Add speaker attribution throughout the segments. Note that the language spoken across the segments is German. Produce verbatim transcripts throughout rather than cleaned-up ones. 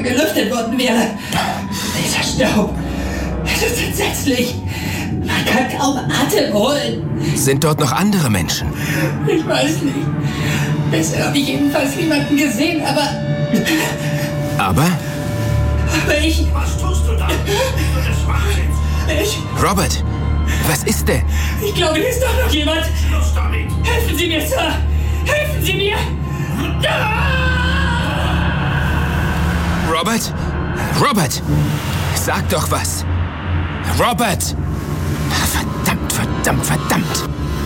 Speaker 1: Auge gelüftet worden wäre. Dieser Staub, es ist entsetzlich. Man kann kaum Atem holen.
Speaker 2: Sind dort noch andere Menschen?
Speaker 1: Ich weiß nicht. Bisher habe ich jedenfalls niemanden gesehen, aber...
Speaker 2: Aber?
Speaker 1: Aber ich...
Speaker 3: Was tust du da? Bist du des Wahnsinns?
Speaker 1: Ich...
Speaker 2: Robert, was ist denn?
Speaker 1: Ich glaube, hier ist doch noch jemand.
Speaker 3: Schluss damit!
Speaker 1: Helfen Sie mir, Sir! Helfen Sie mir!
Speaker 2: Robert? Robert! Sag doch was! Robert! Verdammt, verdammt, verdammt!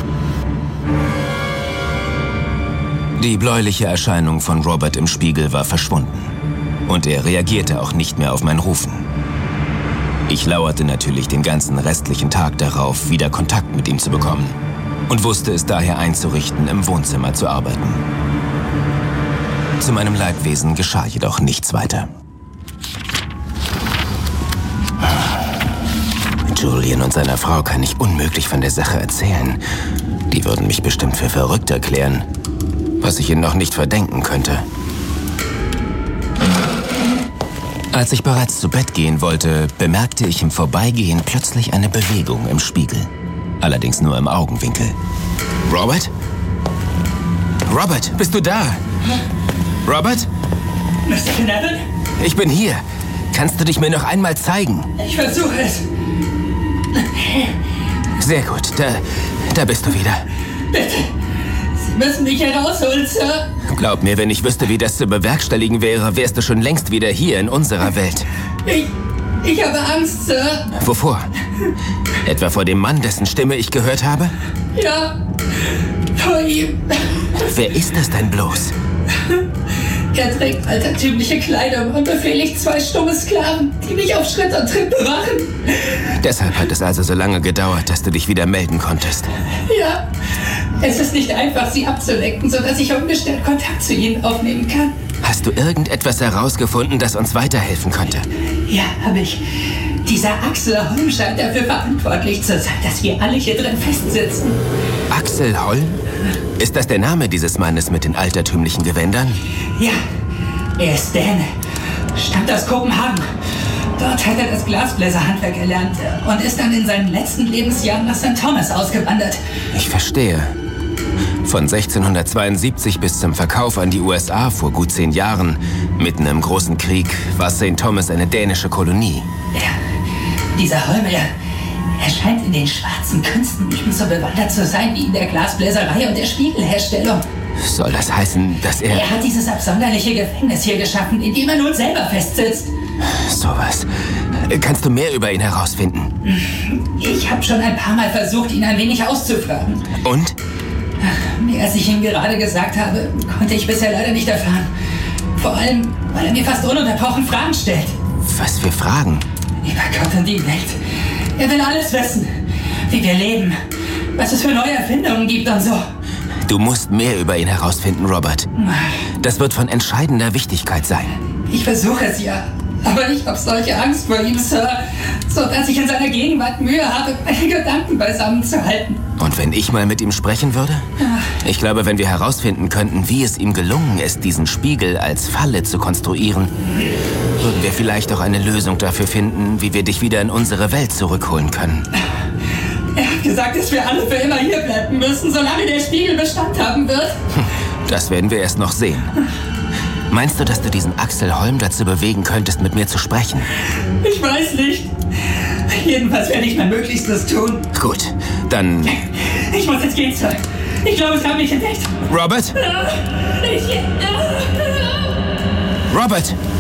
Speaker 2: Die bläuliche Erscheinung von Robert im Spiegel war verschwunden. Und er reagierte auch nicht mehr auf mein Rufen. Ich lauerte natürlich den ganzen restlichen Tag darauf, wieder Kontakt mit ihm zu bekommen. Und wusste es daher einzurichten, im Wohnzimmer zu arbeiten. Zu meinem Leidwesen geschah jedoch nichts weiter. Julian und seiner Frau kann ich unmöglich von der Sache erzählen. Die würden mich bestimmt für verrückt erklären, was ich ihnen noch nicht verdenken könnte. Als ich bereits zu Bett gehen wollte, bemerkte ich im Vorbeigehen plötzlich eine Bewegung im Spiegel. Allerdings nur im Augenwinkel. Robert? Robert, bist du da? Robert?
Speaker 1: Mister Knappen?
Speaker 2: Ich bin hier. Kannst du dich mir noch einmal zeigen?
Speaker 1: Ich versuche es.
Speaker 2: Sehr gut, da, da bist du wieder.
Speaker 1: Bitte. Sie müssen mich herausholen, Sir.
Speaker 2: Glaub mir, wenn ich wüsste, wie das zu bewerkstelligen wäre, wärst du schon längst wieder hier in unserer Welt.
Speaker 1: Ich... Ich habe Angst, Sir.
Speaker 2: Wovor? Etwa vor dem Mann, dessen Stimme ich gehört habe?
Speaker 1: Ja, vor ihm.
Speaker 2: Wer ist das denn bloß?
Speaker 1: Er trägt altertümliche Kleidung und befehligt zwei stumme Sklaven, die mich auf Schritt und Tritt bewachen.
Speaker 2: Deshalb hat es also so lange gedauert, dass du dich wieder melden konntest.
Speaker 1: Ja, es ist nicht einfach, sie abzulenken, sodass ich ungestellt Kontakt zu ihnen aufnehmen kann.
Speaker 2: Hast du irgendetwas herausgefunden, das uns weiterhelfen könnte?
Speaker 1: Ja, habe ich. Dieser Axel Holm scheint dafür verantwortlich zu sein, dass wir alle hier drin festsitzen.
Speaker 2: Axel Holm? Ist das der Name dieses Mannes mit den altertümlichen Gewändern?
Speaker 1: Ja, er ist Däne, stammt aus Kopenhagen. Dort hat er das Glasbläserhandwerk erlernt und ist dann in seinen letzten Lebensjahren nach Sankt Thomas ausgewandert.
Speaker 2: Ich verstehe. Von sechzehnhundertzweiundsiebzig bis zum Verkauf an die U S A vor gut zehn Jahren, mitten im Großen Krieg, war Sankt Thomas eine dänische Kolonie.
Speaker 1: Ja, dieser Holm, er, er scheint in den schwarzen Künsten ebenso bewandert zu sein wie in der Glasbläserei und der Spiegelherstellung.
Speaker 2: Soll das heißen, dass er...
Speaker 1: Er hat dieses absonderliche Gefängnis hier geschaffen, in dem er nun selber festsitzt.
Speaker 2: Sowas. Kannst du mehr über ihn herausfinden?
Speaker 1: Ich habe schon ein paar Mal versucht, ihn ein wenig auszufragen.
Speaker 2: Und?
Speaker 1: Mehr als ich ihm gerade gesagt habe, konnte ich bisher leider nicht erfahren. Vor allem, weil er mir fast ununterbrochen Fragen stellt.
Speaker 2: Was für Fragen?
Speaker 1: Über Gott und die Welt. Er will alles wissen. Wie wir leben. Was es für neue Erfindungen gibt und so.
Speaker 2: Du musst mehr über ihn herausfinden, Robert. Das wird von entscheidender Wichtigkeit sein.
Speaker 1: Ich versuche es ja. Aber ich habe solche Angst vor ihm, Sir. So dass ich in seiner Gegenwart Mühe habe, meine Gedanken beisammen zu halten.
Speaker 2: Und wenn ich mal mit ihm sprechen würde? Ich glaube, wenn wir herausfinden könnten, wie es ihm gelungen ist, diesen Spiegel als Falle zu konstruieren, würden wir vielleicht auch eine Lösung dafür finden, wie wir dich wieder in unsere Welt zurückholen können.
Speaker 1: Er hat gesagt, dass wir alle für immer hier bleiben müssen, solange der Spiegel Bestand haben wird.
Speaker 2: Das werden wir erst noch sehen. Meinst du, dass du diesen Axel Holm dazu bewegen könntest, mit mir zu sprechen?
Speaker 1: Ich weiß nicht. Jedenfalls werde ich mein Möglichstes tun.
Speaker 2: Gut, dann...
Speaker 1: Ich muss jetzt gehen, Sir. Ich glaube, es hat mich entdeckt.
Speaker 2: Robert?
Speaker 1: Ich...
Speaker 2: Robert!